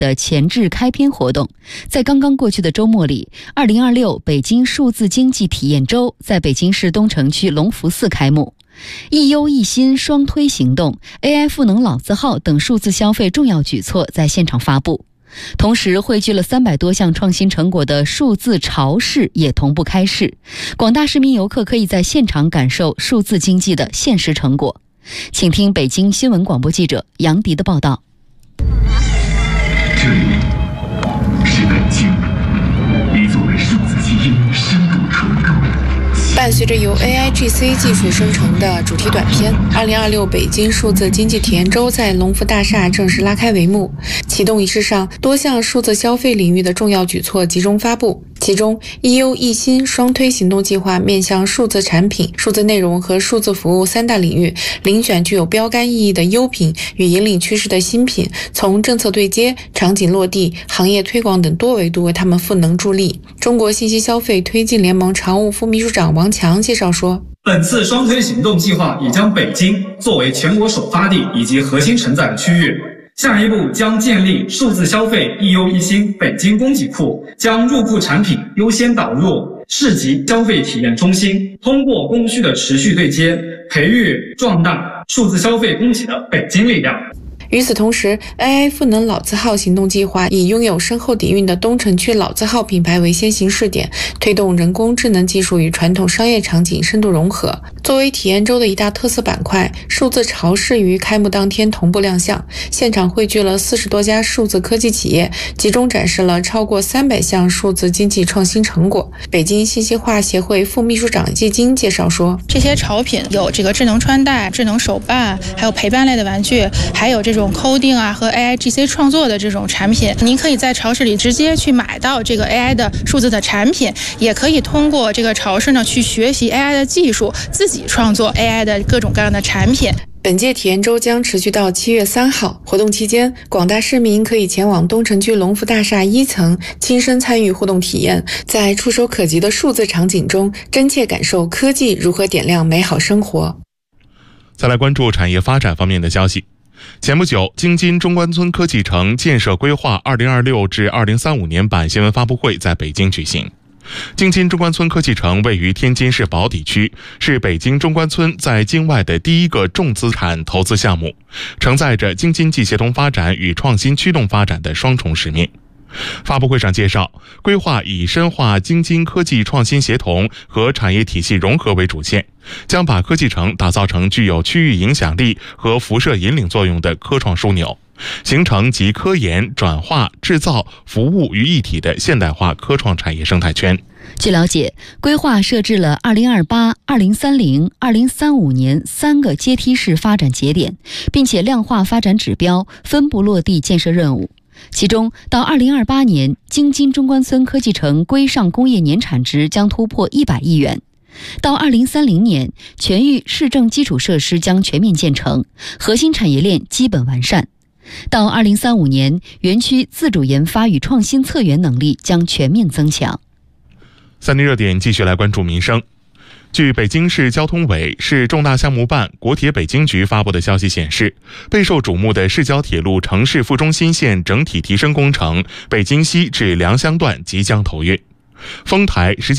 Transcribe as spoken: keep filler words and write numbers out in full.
的前置开篇活动。在刚刚过去的周末里，二零二六北京数字经济体验周在北京市东城区隆福寺开幕。一优一新双推行动、A I 赋能老字号等数字消费重要举措在现场发布。同时，汇聚了三百多项创新成果的数字潮市也同步开市，广大市民游客可以在现场感受数字经济的现实成果。请听北京新闻广播记者杨迪的报道。 这里是北京，一座为数字基因深度纯构。 伴随着由 A I G C 技术生成的主题短片，二零二六北京数字经济体验周在隆福大厦正式拉开帷幕。启动仪式上，多项数字消费领域的重要举措集中发布。其中，一优一新双推行动计划面向数字产品、数字内容和数字服务三大领域，遴选具有标杆意义的优品与引领趋势的新品，从政策对接、场景落地、行业推广等多维度为他们赋能助力。中国信息消费推进联盟常务副秘书长王强介绍说， 本次双推行动计划已将北京作为全国首发地以及核心承载区域，下一步将建立数字消费一优一新北京供给库，将入库产品优先导入市级消费体验中心，通过供需的持续对接，培育壮大数字消费供给的北京力量。 与此同时 ，A I 赋能老字号行动计划以拥有深厚底蕴的东城区老字号品牌为先行试点，推动人工智能技术与传统商业场景深度融合。作为体验周的一大特色板块，数字潮市于开幕当天同步亮相，现场汇聚了四十多家数字科技企业，集中展示了超过三百项数字经济创新成果。北京信息化协会副秘书长季金介绍说， 这些潮品有这个智能穿戴、智能手办，还有陪伴类的玩具，还有这种 coding 啊和 A I G C 创作的这种产品，您可以在超市里直接去买到这个 A I 的数字的产品，也可以通过这个超市呢去学习 A I 的技术，自己创作 A I 的各种各样的产品。 本届体验周将持续到七月三号，活动期间，广大市民可以前往东城区隆福大厦一层，亲身参与互动体验，在触手可及的数字场景中，真切感受科技如何点亮美好生活。 再来关注产业发展方面的消息。前不久，京津中关村科技城建设规划二零二六至二零三五年版新闻发布会在北京举行。京津中关村科技城位于天津市宝坻区，是北京中关村在京外的第一个重资产投资项目，承载着京津冀协同发展与创新驱动发展的双重使命。发布会上介绍，规划以深化京津科技创新协同和产业体系融合为主线，将把科技城打造成具有区域影响力和辐射引领作用的科创枢纽，形成集科研、转化、制造、服务于一体的现代化科创产业生态圈。 据了解，规划设置了二零二八、二零三零、二零三五年三个阶梯式发展节点，并且量化发展指标，分步落地建设任务。其中，到二零二八年，京津中关村科技城规上工业年产值将突破一百亿元；到二零三零年，全域市政基础设施将全面建成，核心产业链基本完善；到二零三五年，园区自主研发与创新策源能力将全面增强。 三立热点继续来关注民生。据北京市交通委市重大项目办国铁北京局发布的消息显示，备受瞩目的市郊铁路城市副中心线整体提升工程北京西至良乡段即将投运。丰台实际